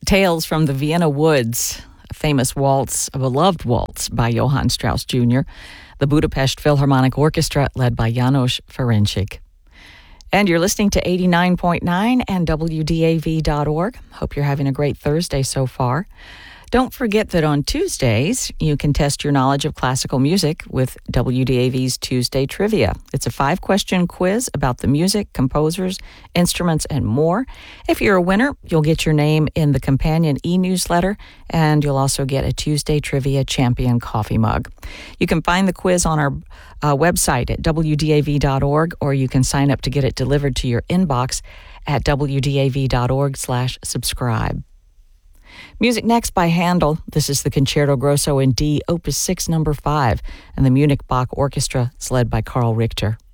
Tales from the Vienna Woods, a famous waltz, a beloved waltz by Johann Strauss Jr., the Budapest Philharmonic Orchestra led by János Ferencsik. And you're listening to 89.9 and WDAV.org. Hope you're having a great Thursday so far. Don't forget that on Tuesdays, you can test your knowledge of classical music with WDAV's Tuesday Trivia. It's a 5-question quiz about the music, composers, instruments, and more. If you're a winner, you'll get your name in the companion e-newsletter, and you'll also get a Tuesday Trivia Champion coffee mug. You can find the quiz on our website at WDAV.org, or you can sign up to get it delivered to your inbox at WDAV.org/subscribe. Music next by Handel. This is the Concerto Grosso in D, Opus 6, number 5, and the Munich Bach Orchestra is led by Karl Richter.